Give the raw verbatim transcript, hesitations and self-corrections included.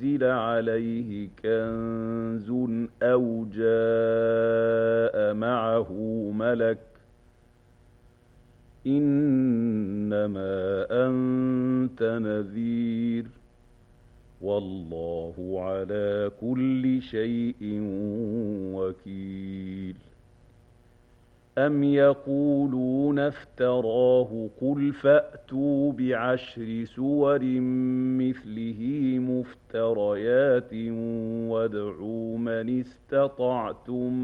نُزِّلَ عَلَيْهِ كَنزٌ أَوْ جَاءَ مَعَهُ مَلَكٌ ۚ إِنَّمَا أَنتَ نَذِيرٌ ۚ وَاللَّهُ عَلَىٰ كُلِّ شَيْءٍ وَكِيلٌ. أَمْ يَقُولُونَ افْتَرَاهُ ۖ قُلْ فَأْتُوا بِعَشْرِ سُوَرٍ مِّثْلِهِ مُفْتَرَيَاتٍ وَادْعُوا مَنِ اسْتَطَعْتُم